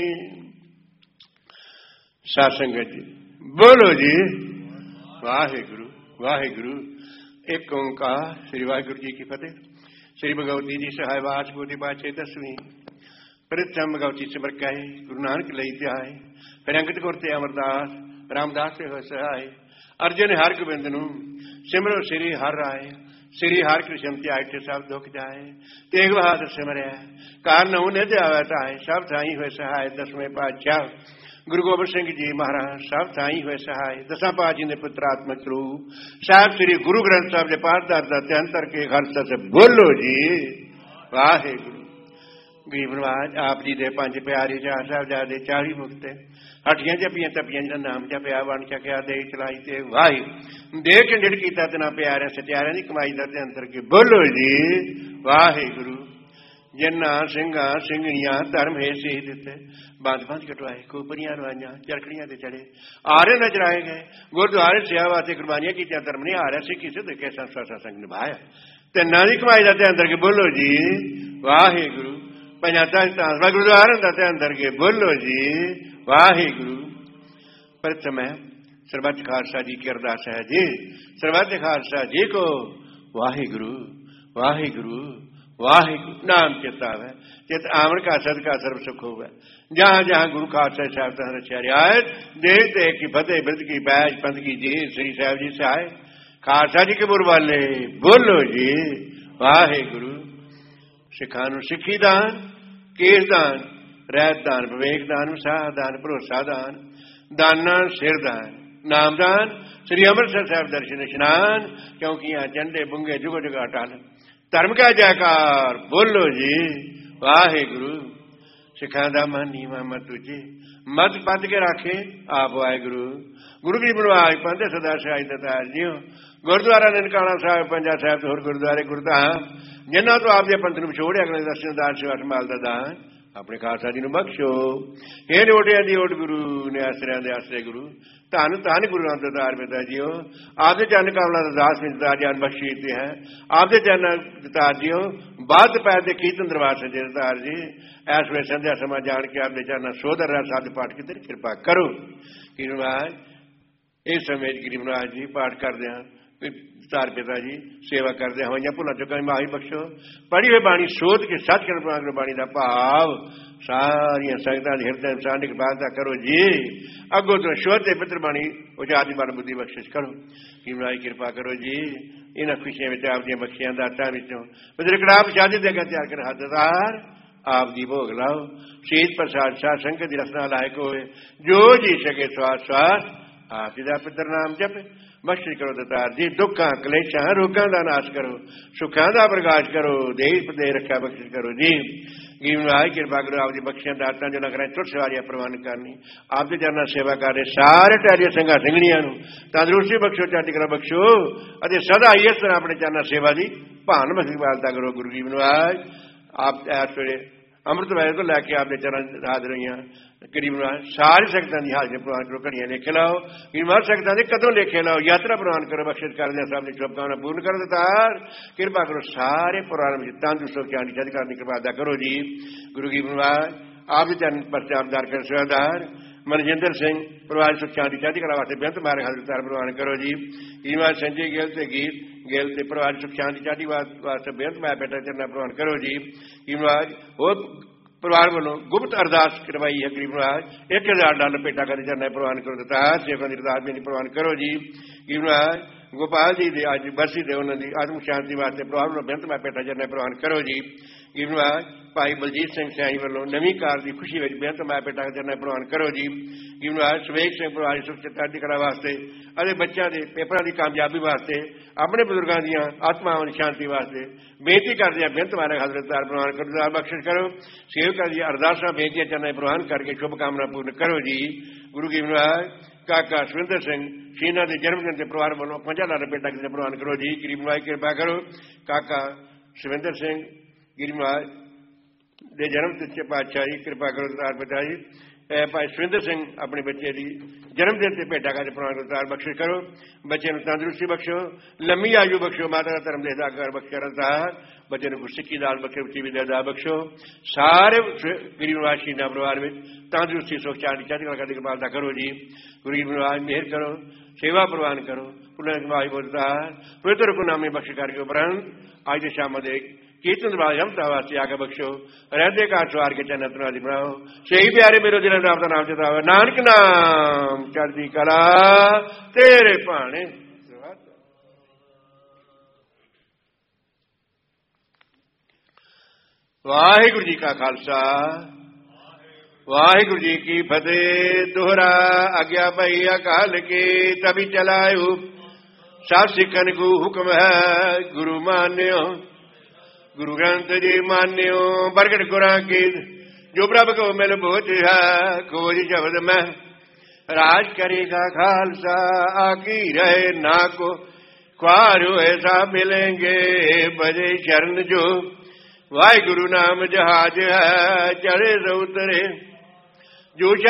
साध संगत जी बोलो जी वाहिगुरु वाहिगुरु। एक ओंकार श्री वाहिगुरु जी की फतेह। श्री भगवती जी सहाय वास बोधि बाचे 10वीं प्रथम भगवती सिमर कहे गुरु नानक लई त्याए फिर अंकित करते अमरदास रामदास से हो सहाय अर्जुन हर गोबिंद नु सिमरो श्री हर राय श्री हर कृष्ण त्याग सब दुख जाए तेग बहादुर सिमरया कारण निध आवताए सब थाई हुए सहाय 10वें पातशाह गुरु गोबिंद सिंह जी महाराज सब थाई हुए सहाय 10 पातशाह ने पुत्रात्मक रूप साहब श्री गुरु ग्रंथ साहब के पाठ अंतर के घर से बोलो जी वाहे गुरु। गरीब नवाज आप जी दे 5 प्यारे 4 साहबजादे 40 मुक्त हटियां जपियां तपियां जिन्हां नाम जपिया वन चकिया दे चलाई ते वाही देख निड़ कीता तना प्यारे सत्यारे दी कमाई दा अंतर के बोलो जी वाहे गुरु। जिन्हां सिंघां सिंघणियां धर्म है से दिते बंद बंद कटवाए खोपरियां रवाइयां चरखड़ियां ते चढ़े आरे नजराए गए गुरुद्वारे सेवा ते कुर्बानियां कीतियां धर्म नहीं आ रहा सी किसे देखे संस्था संग निभाया ते नारी कमाई दा अंतर के बोलो जी वाहे गुरु। पंजाब गुरुद्वारे दा अंतर के बोलो जी वाहे गुरु। प्रथम है सर्वत खालसा जी की अरदास है जी सर्वत खालसा जी को वाहे गुरु वाहे गुरु वाहे गुरु नाम चितावे चित आमन का सदका सर्व सुख होगा जहां जहां गुरु खालसा साहब तहर रियायत देश देख की फतेह ब्रत की बैज पंथ की जी श्री साहब जी सहाय खालसा जी के बुर वाले बोलो जी वाहे गुरु। सिखानु सिखी दान केस दान रैत दान विवेक दान उत्साह दान भरोसा दान दाना सिर दान नाम दान श्री अमृतसर साहब दर्शन स्नान क्योंकि यहाँ झंडे बुंगे जुग जुग अटल धर्म का जयकार बोलो जी वाहे गुरु। सिखांदा मन नीवा मत तुझे मत पद के राखे आप वाहे गुरु। गुरु की बनवाज पंथ सदा सहाय दतार जियो गुरुद्वारा ननकाना साहब पंजा साहब होर गुरुद्वारे गुरधाम जिन्हों तो आपके पंथ में छोड़ अगले दर्शन दान सेवा संभाल का दान अपने खालसा जी बख्शो हे ओटिया दी ओट गुरु ने आश्रया दे आश्रय गुरु धन धन गुरु रामदास पिता जीओ आपके चरण कमला दास दास जान बख्शी है आपके चरण दातार जीओ बात पैदे कीर्तन दरबार से दातार जी ऐस वे संध्या समा जान के आपके चरण सोधर शब्द पाठ की कृपा करो। गिरिराज इस समय गिरिराज जी पाठ करते हैं तार पिता जी सेवा करते हवाइया भुला चुका माही बख्शो पढ़ी हुई बाणी सोध के सच कर बाणी का भाव सारिया संगतां दे हिरदे इंसान की बात करो जी अगो तो शोध के पित्र बाणी उचारी मन बुद्धि बख्शिश करो। हिमराज कृपा करो जी इन्हां खुशियां विच आप दी बख्शियां दातां विचों बजरकड़ा प्रसाद देगा तैयार कर हददार आप दी भोग लाओ शहीद प्रसाद शाह संगत दी रसना लायक होए जो जी सके स्वास स्वास आप जी दा पितर नाम जप बख्शिश करो दतार जी दुखा कलेशा रोगां दा नाश करो सुखां दा प्रकाश करो देश प्रदेश रखा बख्शिश करो जी। गिरिराज कृपा करो आप जी बख्शियां दातां जो लग रहा है तुर सवारियां प्रवान करनी आप जी चरना सेवा कर रहे सारे टहरिया संघा सिंघणियां नूं तंदुरुस्ती बख्शो चढ़ती कला बख्शो अते सदा इस तरह अपने चरना सेवा की भान बख्शवालता करो। गुरु गिरिराज आप इस वेले अमृत वैले तो लैके आपके चरण हाजिर हुई करीब सारी संगतां दी हाजरी प्रवान करो घड़ियां लेखे लाओ गिरमार संगतां दे कदों लेखे लाओ यात्रा प्रवान करो बख्शिश कर दे सब दी शुभकामना पूर्ण कर दतार कृपा करो सारे परिवार में तंदुरुस्त चांदी चढ़ करने कृपा अदा करो जी। गुरु गिरिराज आप भी चरण पर चापदार कर सेवादार मनजिंदर सिंह परिवार सुख शांति चढ़ती कला वास्ते बेहद मारे हाजिर तार प्रवान करो जी। गिरिराज संजय गेल से गीत गेल से परिवार सुख शांति चढ़ती वास्ते बेहद माया बेटा चरना प्रवान करो जी। गिरिराज और परिवार वालों गुप्त अरदास करवाई है गिरिराज $1000 पेटा कर चरना प्रवान करो देता है सेवा की अरदास में प्रवान करो जी। गिरिराज गोपाल जी दे आज बरसी दे उन्होंने आत्म शांति वास्ते परिवार वालों बेहद माया बेटा चरना प्रवान करो जी। गिरिराज भाई बलजीत सिंह सियाही वालों नवीं कार की खुशी में बेहद माया बेटा चरना प्रवान करो जी। गिरिराज सुवेग सिंह परिवार सुख चढ़ती कला वास्ते अरे बच्चों के पेपरों की कामयाबी वास्ते अपने बुजुर्गों दी आत्माओं की शांति वास्ते बेनती कर दिया बेहद मारे हजरतार प्रवान करो बख्शिश करो सेवका दी अरदासा बेनती चरना प्रवान करके शुभकामना पूर्ण करो जी। गुरु गिरिराज काका सुरेंद्र सिंह शीना के जन्मदिन के परिवार वालों $50 पेटा किसी प्रवान करो जी। गिरिराज कृपा करो काका सुरेंद्र सिंह गिरिराज ਦੇ ਜਨਮ ਸੱਚੇ ਪਾਤਸ਼ਾਹ ਜੀ ਕਿਰਪਾ ਕਰੋ ਦਾਤਾਰ ਪਿਤਾ ਜੀ। ਭਾਈ ਸੁਰਿੰਦਰ ਸਿੰਘ ਆਪਣੇ ਬੱਚੇ ਦੀ ਜਨਮ ਦਿਨ ਤੇ ਭੇਟਾ ਕਰਕੇ ਪ੍ਰਵਾਨ ਦਾਤਾਰ ਬਖਸ਼ਿਸ਼ ਕਰੋ। ਬੱਚੇ ਨੂੰ ਤੰਦਰੁਸਤੀ ਬਖਸ਼ੋ, ਲੰਮੀ ਆਯੂ ਬਖਸ਼ੋ, ਮਾਤਾ ਦਾ ਧਰਮ ਦੇ ਸਾਕਾਰ ਬਖਸ਼ਿਆ ਰੰਤਾਰ। ਬੱਚੇ ਨੂੰ ਗੁਰਸਿੱਖੀ ਦਾਲ ਬਖਸ਼ੋ, ਉੱਚੀ ਵਿਦਿਆ ਦਾ ਬਖਸ਼ੋ। ਸਾਰੇ ਗਰੀਬ ਨਿਵਾਸ ਸ਼ਹੀਦਾਂ ਪਰਿਵਾਰ ਵਿੱਚ ਤੰਦਰੁਸਤੀ ਸੁਖ ਚੜ੍ਹਦੀ ਕਲਾ ਦੀ ਕਿਰਪਾਲਤਾ ਕਰੋ ਜੀ। ਗਰੀਬ ਨਿਵਾਸ ਮਿਹਰ ਕਰੋ, ਸੇਵਾ ਪ੍ਰਵਾਨ ਕਰੋ। ਪੁਨਰ ਕਮਾਈ ਬੋਲਦਾਰ ਪਵਿੱਤਰ ਗੁਨਾਮੇ ਬਖਸ਼ ਕਰਕੇ ਉਪਰੰਤ ਅੱਜ ਦੇ ਸ਼ਾਮ ਦੇ ਕੀਰਤਨ ਦਰਬਾਰ ਜਮਤਾ ਵਾਸਤੇ ਆ ਕੇ ਬਖਸ਼ੋ। ਰਹਿੰਦੇ ਘਰ ਸਵਾਰ ਕੇ ਜੰਨਤ ਨਾਦੀ ਬਣਾਓ। ਸਹੀ ਪਿਆਰੇ ਮੇਰੇ ਦਿਲ ਦਾ ਨਾਮ ਚਿਤਾਵੇ। ਨਾਨਕ ਨਾਮ ਚੜ੍ਹਦੀ ਕਲਾ ਤੇਰੇ ਭਾਣੇ। ਵਾਹਿਗੁਰੂ ਜੀ ਕਾ ਖਾਲਸਾ, ਵਾਹਿਗੁਰੂ ਜੀ ਕੀ ਫਤਿਹ। ਦੋਹਰਾ ਆਗਿਆ ਭਈ ਅਕਾਲ ਕੀ ਤਭੀ ਚਲਾਇਓ। ਸਭ ਸਿੱਖਨ ਕੋ ਹੁਕਮ ਹੈ ਗੁਰੂ ਮਾਨਿਓ। गुरु ग्रंथ जी मान्यो प्रगट गुरा की जो प्रभ को मिल बोझ है खोज शब्द में राज करेगा खालसा आकी रहे ना को ख्वार ऐसा मिलेंगे बजे शरण जो वाहिगुरु नाम जहाज है चढ़े से उतरे जो